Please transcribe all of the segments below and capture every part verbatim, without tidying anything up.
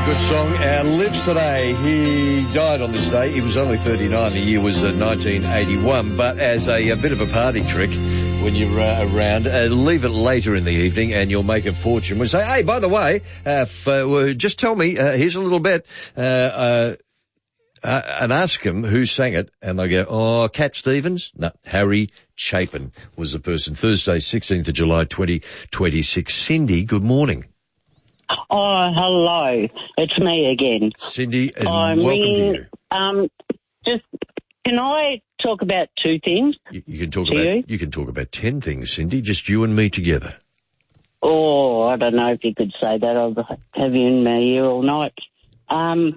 good song, and lives today. He died on this day. He was only thirty-nine. The year was uh, nineteen eighty-one. But as a, a bit of a party trick, when you're uh, around, uh, leave it later in the evening and you'll make a fortune. We'll say, hey, by the way, uh, f- uh, well, just tell me, uh, here's a little bit, uh, uh, uh, and ask them who sang it, and they'll go, oh, Cat Stevens? No, Harry Chapin was the person. Thursday, sixteenth of July, twenty twenty-six. Cindy, good morning. Oh, hello. It's me again. Cindy, and I'm welcome ringing, to you. Um, just, can I talk about two things? You, you can talk to about you? you can talk about ten things, Cindy. Just you and me together. Oh, I don't know if you could say that. I'll have you in my ear all night. Um,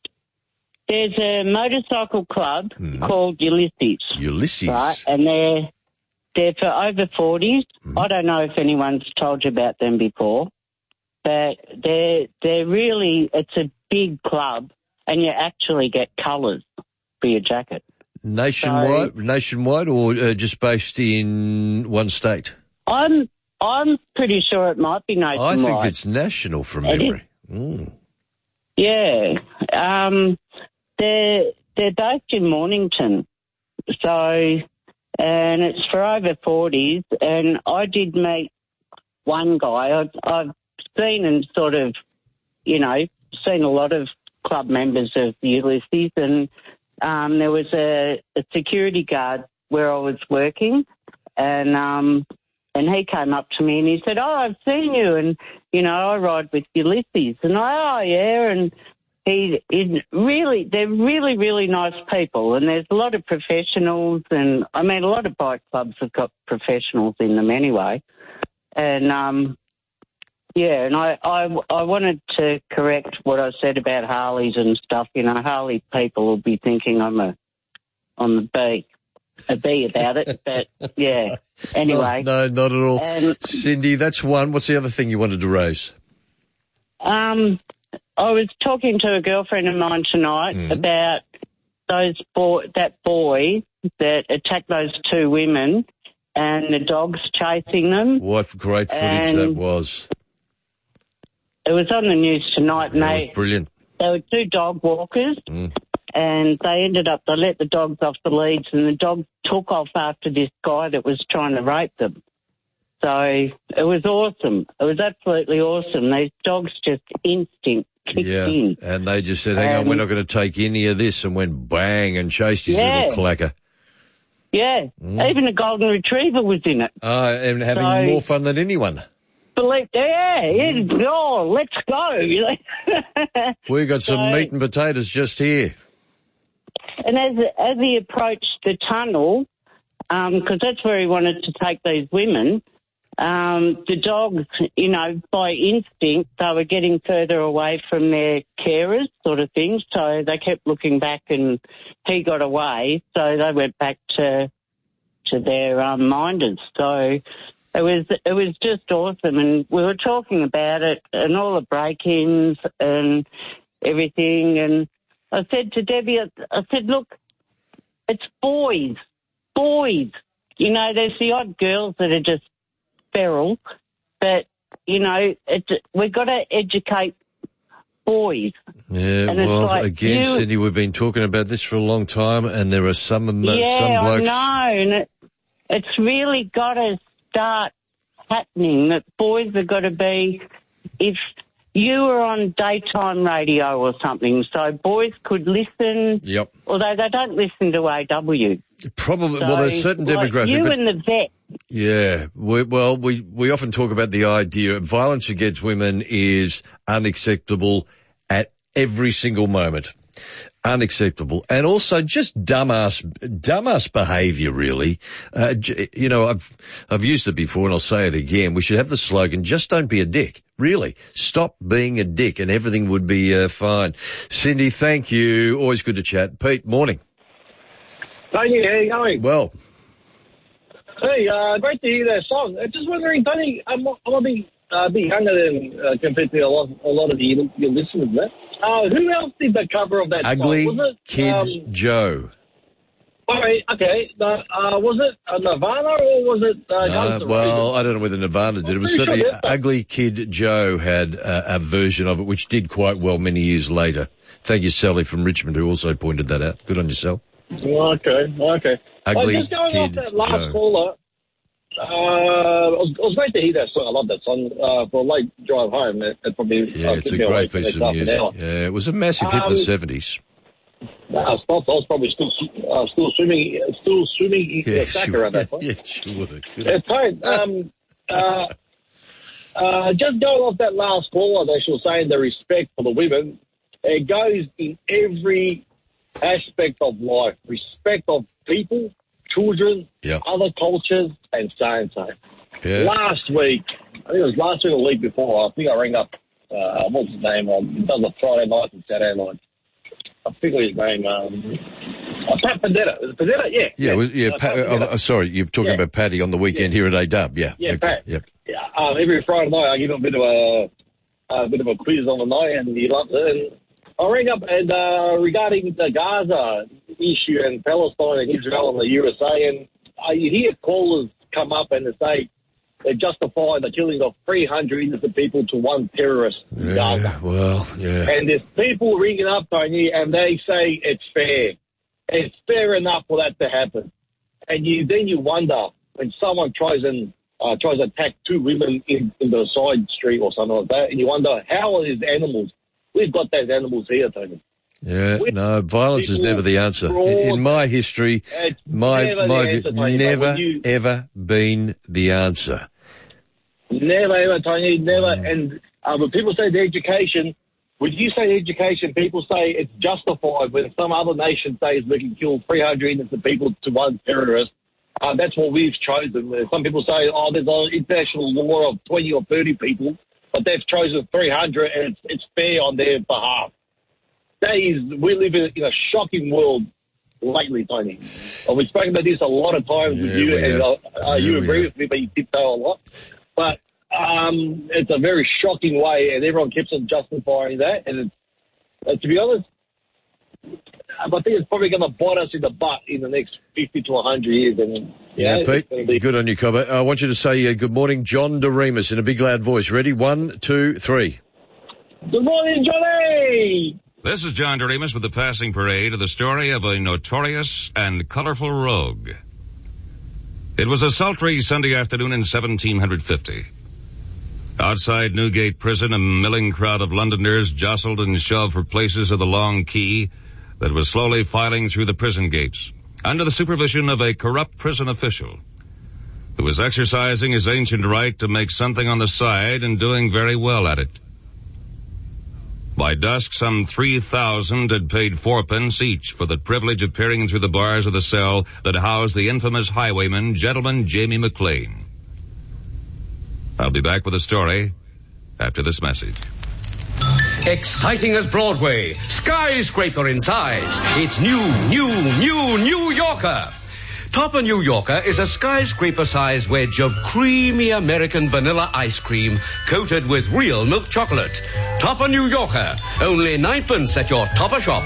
there's a motorcycle club Hmm. called Ulysses. Ulysses. Right, and they're they're for over forties. Hmm. I don't know if anyone's told you about them before, but they're they're really, it's a big club, and you actually get colours for your jacket. Nationwide, So- nationwide, or uh, just based in one state? I'm I'm pretty sure it might be I nationwide. think it's national from It is? memory. Mm. Yeah. Um, they're, they're based in Mornington. So, and it's for over forties. And I did meet one guy. I've, I've seen and sort of, you know, seen a lot of club members of Ulysses. And um, there was a, a security guard where I was working. And, um, and he came up to me and he said, oh, I've seen you. And, you know, I ride with Ulysses. And I, oh, yeah. And he, he really, they're really, really nice people. And there's a lot of professionals. And, I mean, a lot of bike clubs have got professionals in them anyway. And, um, yeah, and I, I, I wanted to correct what I said about Harleys and stuff. You know, Harley people will be thinking I'm a, on the B, a B about it. But, yeah, anyway. No, no, not at all. And, Cindy, that's one. What's the other thing you wanted to raise? Um, I was talking to a girlfriend of mine tonight Mhm. about those boy, that boy that attacked those two women and the dogs chasing them. What great footage And- that was. It was on the news tonight, and That they, was brilliant. they were two dog walkers, Mm. and they ended up, they let the dogs off the leads, and the dog took off after this guy that was trying to rape them. So it was awesome. It was absolutely awesome. These dogs just instinct kicked Yeah, in. and they just said, hang on, Um, we're not going to take any of this, and went bang and chased his Yeah. little clacker. Yeah, Mm. even a golden retriever was in it. Uh, and having So- more fun than anyone. Believe, yeah, it's, oh, let's go. We got some So- meat and potatoes just here. And as as he approached the tunnel, because that's where he wanted to take these women, um, the dogs, you know, by instinct, they were getting further away from their carers, sort of thing. So they kept looking back, and he got away. So they went back to to their um, minders. So it was it was just awesome, and we were talking about it and all the break-ins and everything. And I said to Debbie, I, I said, look, it's boys, boys. You know, there's the odd girls that are just feral, but you know, it's, we've got to educate boys. Yeah, And it's well, like again, you- Cindy, we've been talking about this for a long time, and there are some, uh, yeah, some blokes. I know, and it, it's really got to start happening. That boys have got to be, if you were on daytime radio or something, so boys could listen. Yep. Although they don't listen to A W. Probably, So, well, there's certain like demographic. you but- and the vet. Yeah, we, well, we, we often talk about the idea of violence against women is unacceptable at every single moment. Unacceptable. And also just dumbass, dumbass behaviour, really. Uh, j- you know, I've, I've used it before and I'll say it again. We should have the slogan, just don't be a dick. Really. Stop being a dick and everything would be uh, fine. Cindy, thank you. Always good to chat. Pete, morning. Tony, how you going? Well, Hey, uh, great to hear that song. Uh, just wondering, Tony, I'm, I'm a bit, uh, bit younger than uh, compared to a lot, a lot of your, your listeners there. Uh, who else did the cover of that Ugly song? Was it, Kid um, Joe. Sorry, okay. Uh, uh, was it uh, Nirvana or was it uh, Guns Uh, N' well, Roses? I don't know whether Nirvana did. It was pretty certainly sure that's- Ugly Kid Joe had uh, a version of it, which did quite well many years later. Thank you, Sally from Richmond, who also pointed that out. Good on you, Sal. Okay, okay. Ugly well, just going Kid off that last Joe. caller, uh, it, was, it was great to hear that song. I love that song. Uh, for a late drive home, it, it probably Yeah, uh, it's kept a me great awake for piece the of next half an music. hour. Yeah, it was a massive hit in the Um, seventies. No, I was, I was probably still uh, still swimming, still swimming in Yeah, the sack sure. around that point. Yeah, sure. Could Yeah, fine. Um, uh, uh, just going off that last caller, they were saying the respect for the women. It goes in every aspect of life. Respect of people, children, Yeah. other cultures, and so and so. Yeah. Last week, I think it was last week or the week before, I think I rang up, uh, what's his name, on, he does a Friday night and Saturday night. I think his name, um, oh, Pat Padetta. Is it Padetta? Yeah. Yeah, it was, yeah. Uh, Pat, Pat uh, Padetta. uh, sorry, you're talking Yeah. about Paddy on the weekend Yeah. here at A-Dub. Yeah. Yeah, okay. Pat. Yep. Yeah, um, every Friday night I give him a bit of a, a bit of a quiz on the night, and he loves it. And I rang up and uh, regarding the Gaza issue and Palestine and Israel and the U S A, and uh, you hear callers come up and they say they justify the killing of three hundred innocent people to one terrorist in Yeah, Gaza. well, yeah. And there's people ringing up, Tony, and they say it's fair. It's fair enough for that to happen. And you then you wonder when someone tries and uh, tries to attack two women in, in the side street or something like that, and you wonder how are these animals? We've got those animals here, Tony. Yeah, We- no, violence is never the answer. In, in my history, It's my, never my, the answer, Tony, but never, when you- ever been the answer. Never ever, Tony, never. Mm. And uh, when people say the education, when you say education, people say it's justified when some other nation says we can kill three hundred innocent people to one terrorist. Uh, that's what we've chosen. Some people say, oh, there's an international law of twenty or thirty people, but they've chosen three hundred and it's, it's fair on their behalf. That is, we live in, in a shocking world lately, Tony. Uh, we've spoken about this a lot of times with Yeah, you, we and have. uh, uh, Yeah, you we agree have. with me, but you tiptoe a lot. But um, it's a very shocking way, and everyone keeps on justifying that. And it's, uh, to be honest, I think it's probably going to bite us in the butt in the next fifty to one hundred years. And Yeah, yeah, Pete, it's gonna be- good on you, Cobbo. I want you to say uh, good morning, John DeRemus, in a big loud voice. Ready? One, two, three. Good morning, Johnny. This is John DeRemus with the passing parade of the story of a notorious and colorful rogue. It was a sultry Sunday afternoon in seventeen fifty. Outside Newgate Prison, a milling crowd of Londoners jostled and shoved for places of the long quay that was slowly filing through the prison gates, under the supervision of a corrupt prison official, who was exercising his ancient right to make something on the side and doing very well at it. By dusk, some three thousand had paid fourpence each for the privilege of peering through the bars of the cell that housed the infamous highwayman, Gentleman Jamie McLean. I'll be back with a story after this message. Exciting as Broadway, skyscraper in size. It's new, new, new New Yorker. Topper New Yorker is a skyscraper-sized wedge of creamy American vanilla ice cream coated with real milk chocolate. Topper New Yorker, only ninepence at your Topper shop.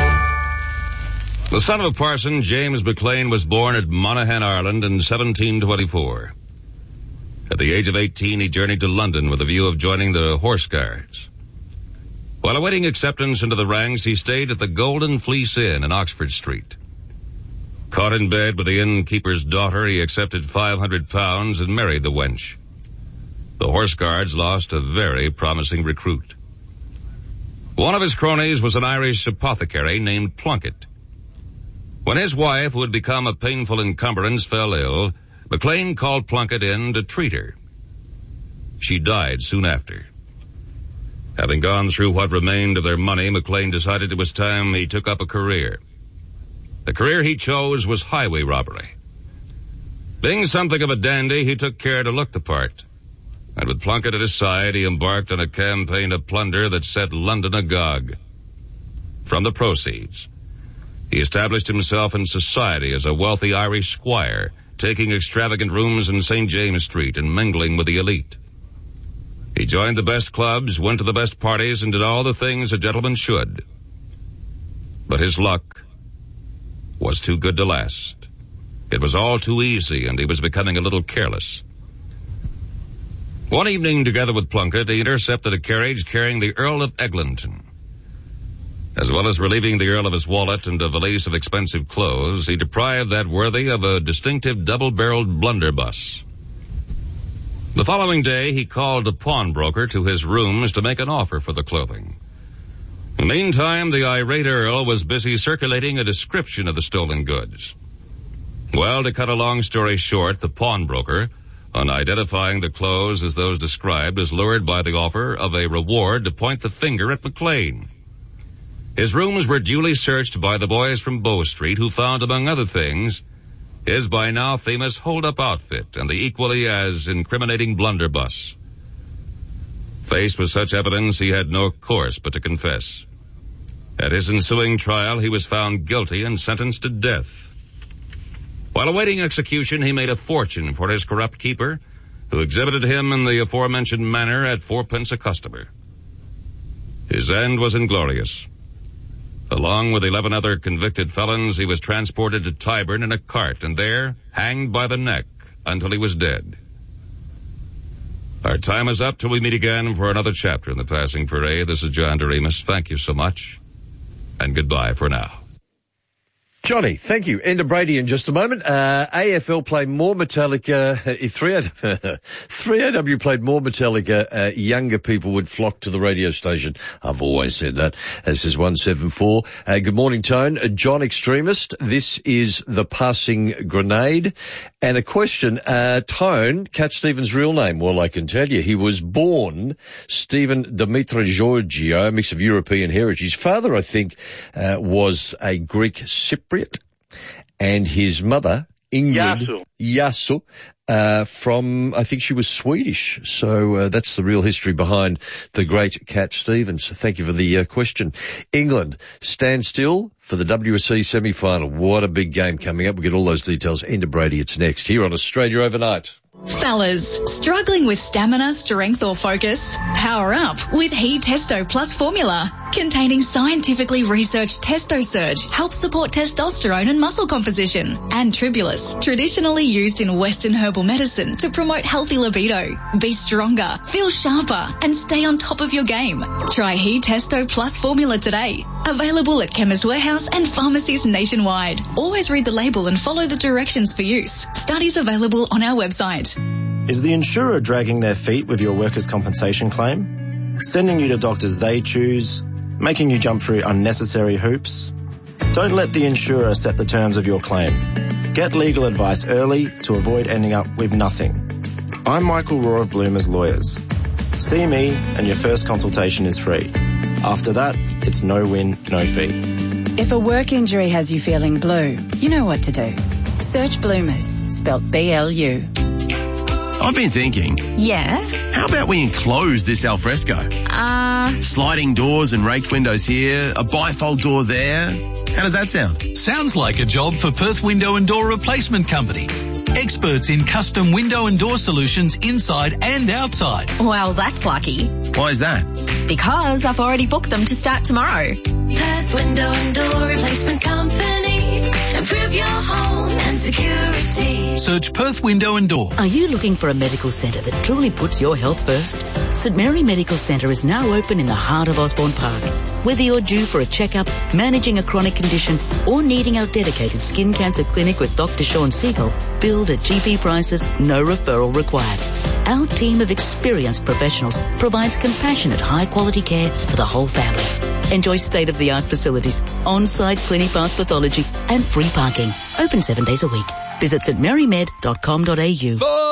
The son of a parson, James McLean, was born at Monaghan, Ireland in seventeen twenty-four. At the age of eighteen, he journeyed to London with a view of joining the Horse Guards. While awaiting acceptance into the ranks, he stayed at the Golden Fleece Inn in Oxford Street. Caught in bed with the innkeeper's daughter, he accepted five hundred pounds and married the wench. The Horse Guards lost a very promising recruit. One of his cronies was an Irish apothecary named Plunkett. When his wife, who had become a painful encumbrance, fell ill, McLean called Plunkett in to treat her. She died soon after. Having gone through what remained of their money, McLean decided it was time he took up a career. The career he chose was highway robbery. Being something of a dandy, he took care to look the part. And with Plunkett at his side, he embarked on a campaign of plunder that set London agog. From the proceeds, he established himself in society as a wealthy Irish squire, taking extravagant rooms in Saint James Street and mingling with the elite. He joined the best clubs, went to the best parties, and did all the things a gentleman should. But his luck was too good to last. It was all too easy, and he was becoming a little careless. One evening, together with Plunkett, he intercepted a carriage carrying the Earl of Eglinton. As well as relieving the Earl of his wallet and a valise of expensive clothes, he deprived that worthy of a distinctive double-barreled blunderbuss. The following day, he called a pawnbroker to his rooms to make an offer for the clothing. In the meantime, the irate Earl was busy circulating a description of the stolen goods. Well, to cut a long story short, the pawnbroker, on identifying the clothes as those described, was lured by the offer of a reward to point the finger at McLean. His rooms were duly searched by the boys from Bow Street, who found, among other things, his by now famous hold-up outfit and the equally as incriminating blunderbuss. Faced with such evidence, he had no course but to confess. At his ensuing trial, he was found guilty and sentenced to death. While awaiting execution, he made a fortune for his corrupt keeper, who exhibited him in the aforementioned manner at fourpence a customer. His end was inglorious. Along with eleven other convicted felons, he was transported to Tyburn in a cart and there hanged by the neck until he was dead. Our time is up till we meet again for another chapter in the Passing Parade. This is John Doremus. Thank you so much, and goodbye for now. Johnny, thank you. Enda Brady in just a moment. Uh, A F L played more Metallica, uh, three A W played more Metallica, uh, younger people would flock to the radio station. I've always said that. This is one seven four. Uh, good morning, Tone. Uh, John Extremist, this is the Passing Grenade. And a question, uh, Tone, Cat Stevens' real name? Well, I can tell you, he was born Stephen Dimitri Georgiou, a mix of European heritage. His father, I think, uh, was a Greek Cypriot. And his mother, Ingrid Yasu, uh, from, I think she was Swedish. So uh, that's the real history behind the great Cat Stevens. Thank you for the uh, question. England stand still for the W S C semi-final. What a big game coming up. We'll get all those details. Enda Brady, it's next here on Australia Overnight. Fellas, struggling with stamina, strength or focus? Power up with He Testo Plus formula. Containing scientifically researched Testo Surge helps support testosterone and muscle composition. And Tribulus, traditionally used in Western herbal medicine to promote healthy libido. Be stronger, feel sharper and stay on top of your game. Try He Testo Plus formula today. Available at Chemist Warehouse and pharmacies nationwide. Always read the label and follow the directions for use. Studies available on our website. Is the insurer dragging their feet with your workers' compensation claim? Sending you to doctors they choose? Making you jump through unnecessary hoops? Don't let the insurer set the terms of your claim. Get legal advice early to avoid ending up with nothing. I'm Michael Rohr of Bloomers Lawyers. See me and your first consultation is free. After that, it's no win, no fee. If a work injury has you feeling blue, you know what to do. Search Bloomers, spelt B L U. I've been thinking. Yeah? How about we enclose this alfresco? Uh... Sliding doors and raked windows here, a bifold door there. How does that sound? Sounds like a job for Perth Window and Door Replacement Company. Experts in custom window and door solutions inside and outside. Well, that's lucky. Why is that? Because I've already booked them to start tomorrow. Perth Window and Door Replacement Company. Improve your home and security. Search Perth Window and Door. Are you looking for a medical centre that truly puts your health first? St Mary Medical Centre is now open in the heart of Osborne Park. Whether you're due for a checkup, managing a chronic condition, or needing our dedicated skin cancer clinic with Doctor Sean Siegel, billed at G P prices, no referral required. Our team of experienced professionals provides compassionate, high-quality care for the whole family. Enjoy state-of-the-art facilities, on-site clinic bath pathology, and free parking. Open seven days a week. Visit st mary med dot com dot a u.